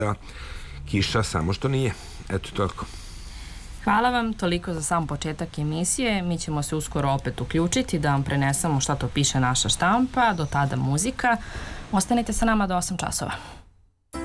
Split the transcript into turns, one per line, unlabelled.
kiša, samo što nije. Eto, toliko.
Hvala vam, toliko za sam početak emisije. Mi ćemo se uskoro opet uključiti da vam prenesemo šta to piše naša štampa, do tada muzika. Ostanite sa nama do 8 časova.